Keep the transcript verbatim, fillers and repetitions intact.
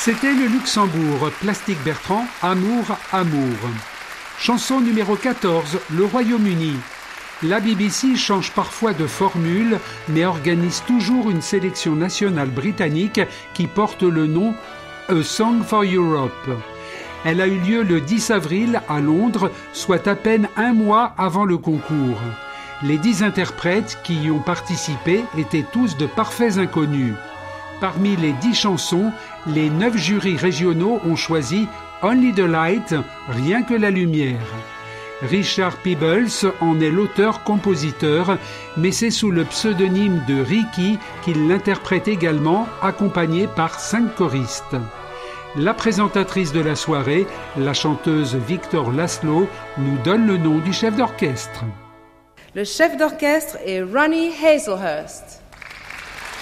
C'était le Luxembourg, Plastic Bertrand, Amour, Amour. Chanson numéro quatorze, le Royaume-Uni. La B B C change parfois de formule, mais organise toujours une sélection nationale britannique qui porte le nom A Song for Europe. Elle a eu lieu le dix avril à Londres, soit à peine un mois avant le concours. Les dix interprètes qui y ont participé étaient tous de parfaits inconnus. Parmi les dix chansons, les neuf jurys régionaux ont choisi Only the Light, rien que la lumière. Richard Peebles en est l'auteur-compositeur, mais c'est sous le pseudonyme de Ricky qu'il l'interprète également, accompagné par cinq choristes. La présentatrice de la soirée, la chanteuse Victor Laszlo, nous donne le nom du chef d'orchestre. Le chef d'orchestre est Ronnie Hazelhurst.